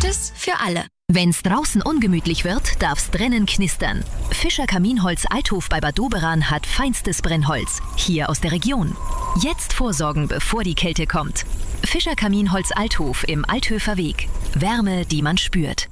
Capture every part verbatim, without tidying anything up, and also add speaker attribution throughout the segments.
Speaker 1: Gutes für alle.
Speaker 2: Wenn's draußen ungemütlich wird, darf's drinnen knistern. Fischer Kaminholz Althof bei Bad Doberan hat feinstes Brennholz, hier aus der Region. Jetzt vorsorgen, bevor die Kälte kommt. Fischer Kaminholz Althof im Althöfer Weg. Wärme, die man spürt.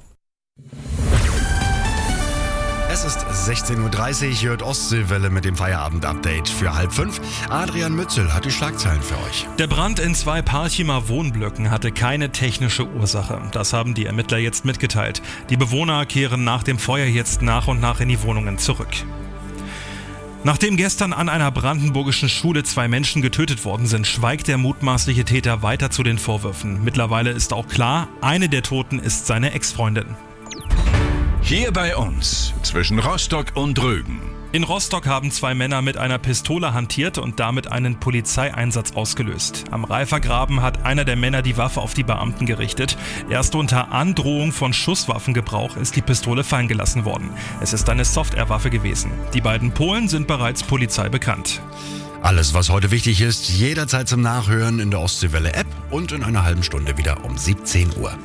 Speaker 3: Es ist sechzehn Uhr dreißig, hört Ostseewelle mit dem Feierabend-Update für halb fünf. Adrian Mützel hat die Schlagzeilen für euch.
Speaker 4: Der Brand in zwei Parchimer Wohnblöcken hatte keine technische Ursache. Das haben die Ermittler jetzt mitgeteilt. Die Bewohner kehren nach dem Feuer jetzt nach und nach in die Wohnungen zurück. Nachdem gestern an einer brandenburgischen Schule zwei Menschen getötet worden sind, schweigt der mutmaßliche Täter weiter zu den Vorwürfen. Mittlerweile ist auch klar, eine der Toten ist seine Ex-Freundin.
Speaker 5: Hier bei uns, zwischen Rostock und Rügen.
Speaker 4: In Rostock haben zwei Männer mit einer Pistole hantiert und damit einen Polizeieinsatz ausgelöst. Am Reifergraben hat einer der Männer die Waffe auf die Beamten gerichtet. Erst unter Androhung von Schusswaffengebrauch ist die Pistole fallen gelassen worden. Es ist eine Softwarewaffe gewesen. Die beiden Polen sind bereits Polizei bekannt.
Speaker 3: Alles, was heute wichtig ist, jederzeit zum Nachhören in der Ostseewelle-App und in einer halben Stunde wieder um siebzehn Uhr.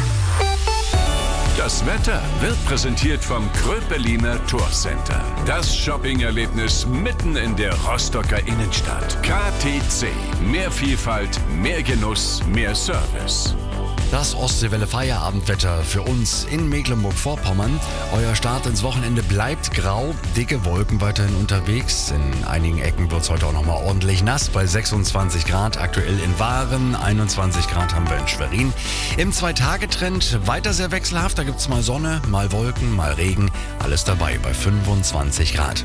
Speaker 5: Das Wetter wird präsentiert vom Kröpeliner Tourcenter. Das Shopping-Erlebnis mitten in der Rostocker Innenstadt. K T C. Mehr Vielfalt, mehr Genuss, mehr Service.
Speaker 3: Das Ostseewelle-Feierabendwetter für uns in Mecklenburg-Vorpommern. Euer Start ins Wochenende bleibt grau, dicke Wolken weiterhin unterwegs. In einigen Ecken wird es heute auch nochmal ordentlich nass, bei sechsundzwanzig Grad aktuell in Waren, einundzwanzig Grad haben wir in Schwerin. Im Zwei-Tage-Trend weiter sehr wechselhaft, da gibt es mal Sonne, mal Wolken, mal Regen, alles dabei bei fünfundzwanzig Grad.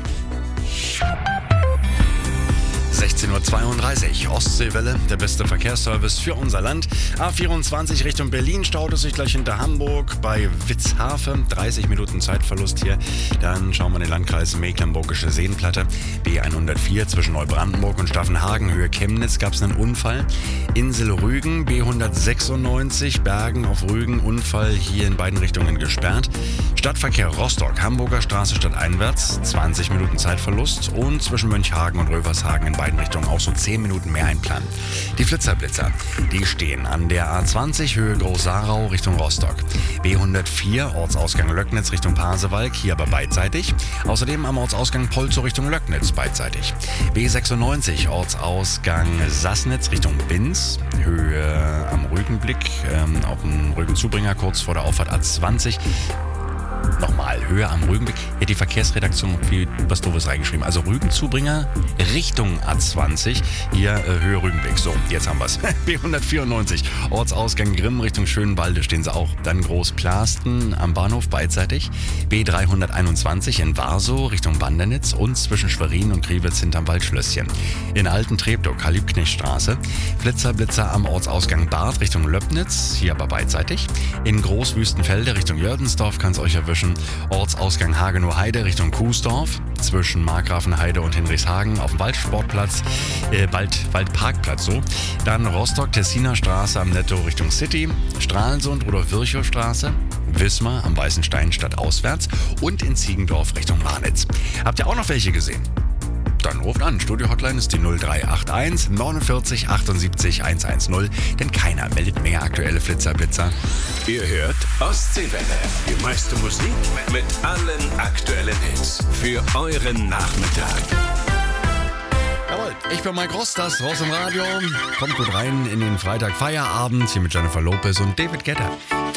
Speaker 3: sechzehn Uhr zweiunddreißig, Ostseewelle, der beste Verkehrsservice für unser Land. A vierundzwanzig Richtung Berlin staut es sich gleich hinter Hamburg bei Witzhafe. dreißig Minuten Zeitverlust hier. Dann schauen wir in den Landkreis Mecklenburgische Seenplatte. B hundertvier zwischen Neubrandenburg und Staffenhagen, Höhe Chemnitz, gab es einen Unfall. Insel Rügen, B hundertsechsundneunzig, Bergen auf Rügen, Unfall hier in beiden Richtungen gesperrt. Stadtverkehr Rostock, Hamburger Straße stadteinwärts, zwanzig Minuten Zeitverlust. Und zwischen Mönchhagen und Rövershagen in beiden Richtungen auch so zehn Minuten mehr einplanen. Die Flitzerblitzer, die stehen an der A zwanzig Höhe Groß-Sarau Richtung Rostock. B hundertvier Ortsausgang Löcknitz Richtung Pasewalk, hier aber beidseitig. Außerdem am Ortsausgang Polzow Richtung Löcknitz beidseitig. B sechsundneunzig Ortsausgang Sassnitz Richtung Binz, Höhe am Rügenblick, ähm, auf dem Rügenzubringer kurz vor der Auffahrt A zwanzig. Nochmal, Höhe am Rügenblick. Hier hat die Verkehrsredaktion viel was Doofes reingeschrieben. Also Rügenzubringer Richtung A zwanzig. Hier äh, Höhe Rügenblick. So, jetzt haben wir es. B hundertvierundneunzig Ortsausgang Grimm Richtung Schönwalde stehen sie auch. Dann Großplasten am Bahnhof beidseitig. B dreihunderteinundzwanzig in Warsow Richtung Wandernitz und zwischen Schwerin und Kriwitz hinterm Waldschlösschen. In Alten-Treptow, Karl-Liebknecht-Straße. Flitzer-Blitzer am Ortsausgang Barth Richtung Löbnitz. Hier aber beidseitig. In Großwüstenfelde Richtung Jördensdorf kann es euch erwischen. Ortsausgang Hagenow Heide Richtung Kuesdorf, zwischen Markgrafenheide und Hinrichshagen auf dem Waldsportplatz, äh, Wald, Waldparkplatz so. Dann Rostock-Tessiner Straße am Netto Richtung City, Stralsund oder Virchow-Straße, Wismar am Weißen Stein stadtauswärts und in Ziegendorf Richtung Marnitz. Habt ihr auch noch welche gesehen? Dann ruft an. Studio-Hotline ist die null drei acht eins neunundvierzig achtundsiebzig hundertzehn, denn keiner meldet mehr aktuelle Flitzerblitzer.
Speaker 5: Ihr hört Ostseewelle. Die meiste Musik mit allen aktuellen Hits für euren Nachmittag.
Speaker 3: Jawohl, ich bin Mike Ross, das raus im Radio. Kommt gut rein in den Freitag Feierabend hier mit Jennifer Lopez und David Guetta.